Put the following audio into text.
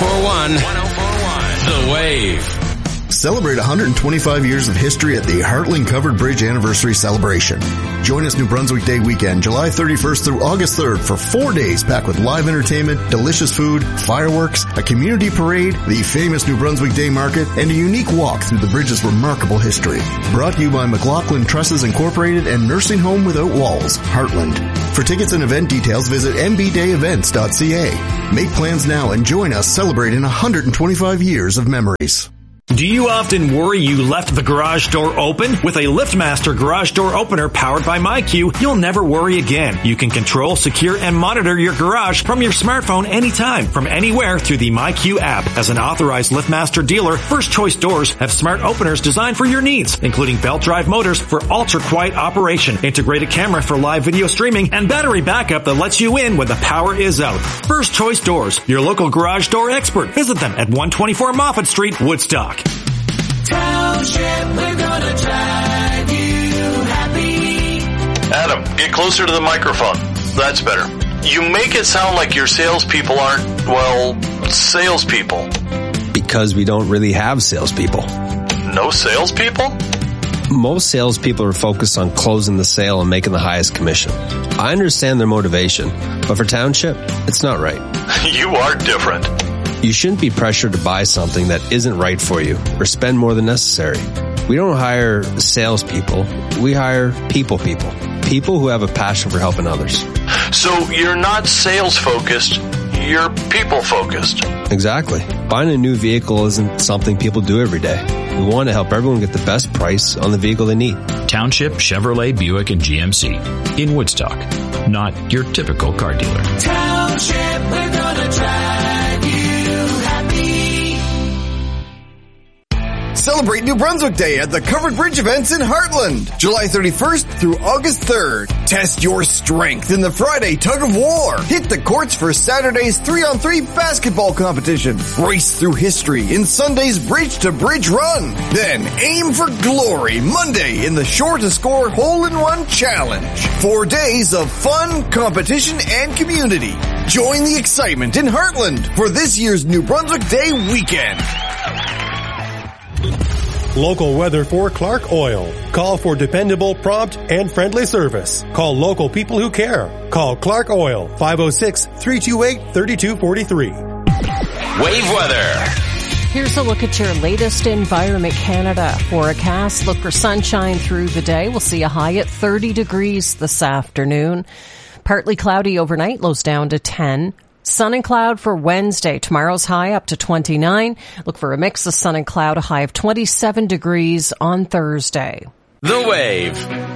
1041 The Wave. Celebrate 125 years of history at the Heartland Covered Bridge Anniversary Celebration. Join us New Brunswick Day weekend, July 31st through August 3rd for 4 days packed with live entertainment, delicious food, fireworks, a community parade, the famous New Brunswick Day Market, and a unique walk through the bridge's remarkable history. Brought to you by McLaughlin Trusses Incorporated and Nursing Home Without Walls, Heartland. For tickets and event details, visit mbdayevents.ca. Make plans now and join us celebrating 125 years of memories. Do you often worry you left the garage door open? With a LiftMaster garage door opener powered by MyQ, you'll never worry again. You can control, secure, and monitor your garage from your smartphone anytime, from anywhere through the MyQ app. As an authorized LiftMaster dealer, First Choice Doors have smart openers designed for your needs, including belt drive motors for ultra-quiet operation, integrated camera for live video streaming, and battery backup that lets you in when the power is out. First Choice Doors, your local garage door expert. Visit them at 124 Moffat Street, Woodstock. Township, we're gonna drive you happy. Adam, get closer to the microphone. That's better. You make it sound like your salespeople aren't, well, salespeople. Because we don't really have salespeople. No salespeople? Most salespeople are focused on closing the sale and making the highest commission. I understand their motivation, but for Township, it's not right. You are different. You shouldn't be pressured to buy something that isn't right for you or spend more than necessary. We don't hire salespeople. We hire people who have a passion for helping others. So you're not sales focused, you're people focused. Exactly. Buying a new vehicle isn't something people do every day. We want to help everyone get the best price on the vehicle they need. Township Chevrolet, Buick, and GMC in Woodstock. Not your typical car dealer. Township, we're gonna drive you happy. Celebrate New Brunswick Day at the Covered Bridge events in Heartland, July 31st through August 3rd. Test your strength in the Friday tug of war. Hit the courts for Saturday's 3-on-3 basketball competition. Race through history in Sunday's Bridge to Bridge Run. Then aim for glory Monday in the Shore to Score Hole-in-One Challenge. 4 days of fun, competition, and community. Join the excitement in Heartland for this year's New Brunswick Day weekend. Local weather for Clark Oil. Call for dependable, prompt, and friendly service. Call local people who care. Call Clark Oil, 506-328-3243. Wave weather. Here's a look at your latest Environment Canada forecast. Look for sunshine through the day. We'll see a high at 30 degrees this afternoon. Partly cloudy overnight, lows down to 10. Sun and cloud for Wednesday. Tomorrow's high up to 29. Look for a mix of sun and cloud, a high of 27 degrees on Thursday. The Wave.